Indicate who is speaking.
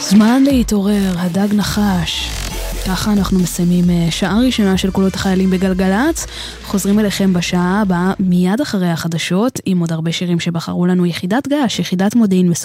Speaker 1: זמן להתעורר, הדג נחש. ככה אנחנו מסיימים שעה ראשונה של קולות החיילים בגלגלץ. חוזרים אליכם בשעה הבאה מיד אחרי החדשות עם עוד הרבה שירים שבחרו לנו יחידת גש, יחידת מודיעין מסוים.